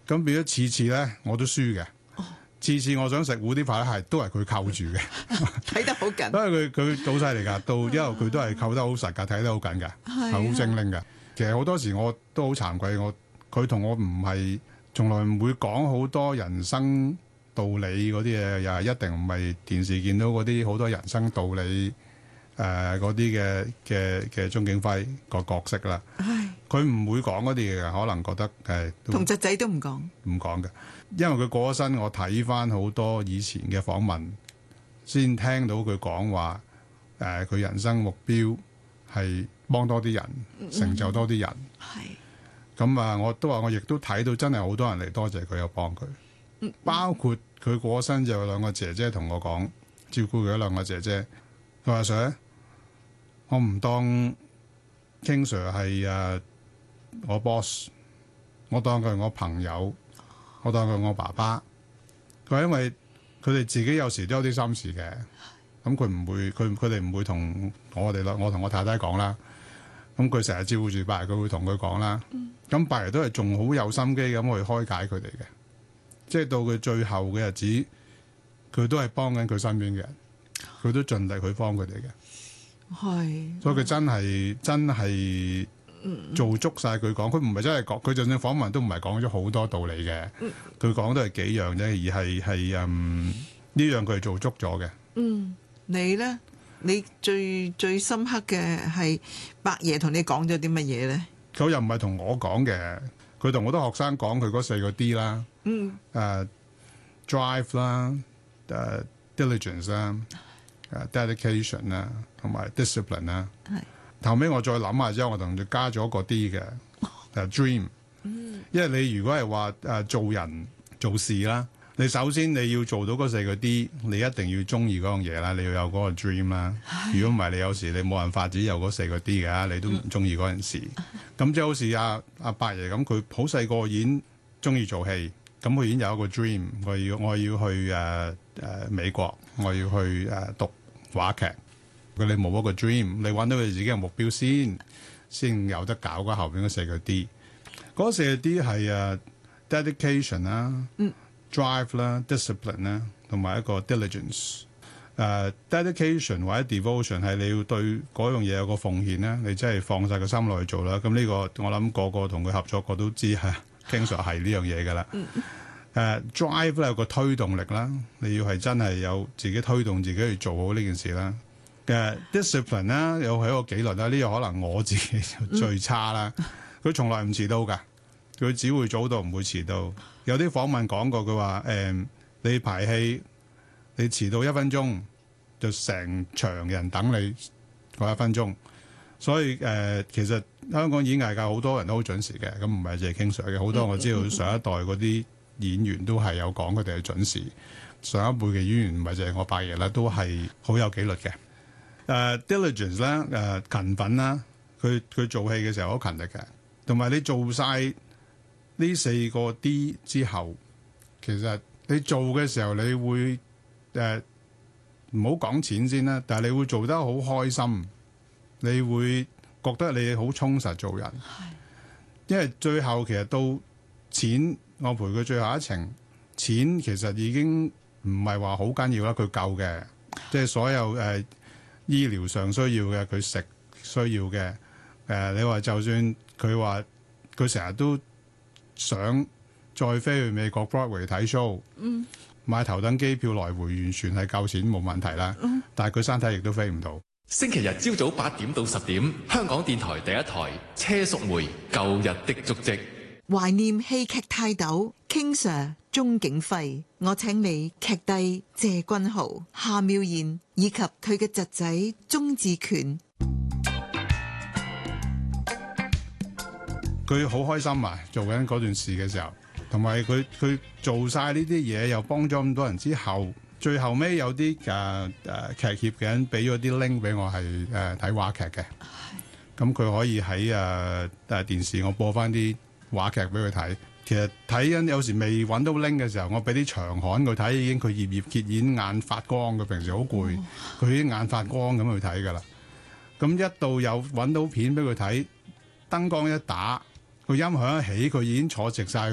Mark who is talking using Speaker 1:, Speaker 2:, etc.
Speaker 1: 咁變咗次次咧我都輸嘅。次次我想食糊啲扒咧，都係佢扣住嘅，
Speaker 2: 睇得好緊。
Speaker 1: 因為佢好犀利㗎，到因為佢都係扣得好實㗎，睇得好緊㗎，係好精靈㗎。其實好多時我都好慚愧，佢同我唔係從來唔會講好多人生道理嗰啲嘢，又係一定唔係電視見到嗰啲好多人生道理嗰啲嘅鍾景輝個角色啦。佢唔會講嗰啲嘢嘅，可能覺得
Speaker 2: 同侄仔都唔講
Speaker 1: 嘅。因為佢過咗身，我睇翻好多以前嘅訪問，先聽到佢講話佢人生目標係幫多啲人，成就多啲人。咁啊，我都話我亦都睇到真係好多人嚟多謝佢，有幫佢。包括佢過咗身就有兩個姐姐同我講，照顧佢兩個姐姐。佢話 Sir， 我唔當 King Sir 係我 boss， 我當佢係我朋友。我當佢我爸爸，佢因為佢哋自己有時都有啲心事嘅，咁佢哋唔會同我哋啦，我同我太太講啦，咁佢成日照顧住伯爺，佢會同佢講啦，咁伯爺都係仲好有心機咁去開解佢哋嘅，即係到佢最後嘅日子，佢都係幫緊佢身邊嘅人，佢都盡力去幫佢哋嘅，所以佢真係。做足晒佢講，佢唔係真係講，佢就算訪問都唔係講咗好多道理嘅，佢講都係幾樣啫，而係呢樣佢係做足咗嘅。
Speaker 2: 你咧，你最深刻嘅係伯爺同你講咗啲乜嘢咧？
Speaker 1: 佢又唔係同我講嘅，佢同好多學生講佢嗰4個 D 啦，drive 啦，diligence 啦，dedication 啦，同埋 discipline 啦。後尾我再諗下之後，我同佢加咗個 D 嘅dream，因為你如果係話做人做事啦，你首先你要做到嗰4個 D， 你一定要中意嗰樣嘢啦，你要有嗰個 dream 啦。如果唔係，你有時你冇辦法只有嗰4個 D 嘅，你都唔中意嗰件事。咁即係好似阿伯爺咁，佢好細個已經中意做戲，咁佢已經有一個 dream， 我要去美國，我要去讀話劇。佢哋冇一個 dream， 你揾到佢自己嘅目標先有得搞嗰後邊嗰4個 D。嗰4個 D 係dedication 啦、drive 啦、discipline 啦，同埋一個 diligence。dedication 或者 devotion 係你要對嗰樣嘢有個奉獻啦，你真係放晒個心落去做啦。咁呢個我諗個個同佢合作過都知係經常係呢樣嘢㗎啦。drive 咧有個推動力啦，你要係真係有自己推動自己去做好呢件事啦。discipline 啦，又係一個紀律啦，呢個可能我自己最差啦。佢從來唔遲到㗎，佢只會早到唔會遲到。有啲訪問講過，佢話你排戲，你遲到1分鐘，就成場人等你嗰1分鐘。所以其實香港演藝界好多人都好準時嘅，咁唔係淨係King Sir嘅，好多我知道上一代嗰啲演員都係有講佢哋係準時。上一輩嘅演員唔係淨係我伯爺啦，都係好有紀律嘅。diligence 啦，勤奮啦，佢做戲嘅時候好勤力嘅，同埋你做晒呢4個 D 之後，其實你做嘅時候你會唔好講錢先啦，但係你會做得好開心，你會覺得你好充實做人，因為最後其實到錢，我陪佢最後一程，錢其實已經唔係話好緊要啦，佢夠嘅，即係所有醫療上需要嘅，佢食需要嘅，你話就算佢話佢成日都想再飛去美國 Broadway 睇 show，買頭等機票來回完全係夠錢冇問題啦，但係佢身體亦都飛唔到。
Speaker 3: 星期日朝早8點到10點，香港電台第一台車淑梅舊日的足跡，
Speaker 2: 懷念戲劇泰斗 King Sir 鍾景輝，我請你劇帝謝君豪、夏妙賢以及佢嘅侄仔鍾志權。
Speaker 1: 佢好開心啊！做緊嗰段事嘅時候，同埋佢做晒呢啲嘢，又幫咗咁多人之後，最後尾有啲劇協嘅人俾咗啲 link 俾我係睇話劇嘅，咁佢可以喺電視我播翻啲話劇俾佢睇。其實睇緊有時未揾到 link 嘅時候，我俾啲長刊佢睇，已經佢葉結演眼發光，佢平時好攰，佢已經眼發光咁去睇㗎啦。咁一到有揾到片俾佢睇，燈光一打，個音響一起，佢已經坐直晒。